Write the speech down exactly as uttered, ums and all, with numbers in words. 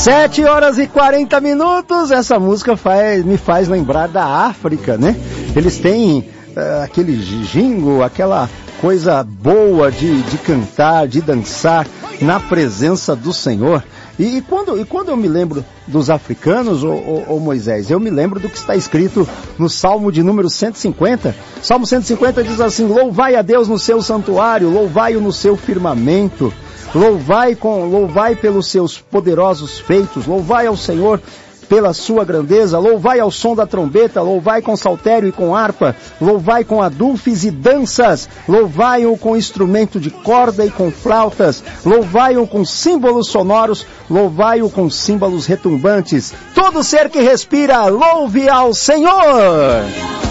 Sete horas e quarenta minutos, essa música faz, me faz lembrar da África, né? Eles têm uh, aquele jingo, aquela coisa boa de, de cantar, de dançar na presença do Senhor. E, e, quando, e quando eu me lembro dos africanos, ô, ô, ô Moisés, eu me lembro do que está escrito no Salmo de número cento e cinquenta. Salmo cento e cinquenta diz assim: louvai a Deus no seu santuário, louvai-o no seu firmamento, louvai, com, louvai pelos seus poderosos feitos, louvai ao Senhor pela sua grandeza, louvai ao som da trombeta, louvai com saltério e com harpa, louvai com adufes e danças, louvai-o com instrumento de corda e com flautas, louvai-o com símbolos sonoros, louvai-o com símbolos retumbantes. Todo ser que respira, louve ao Senhor!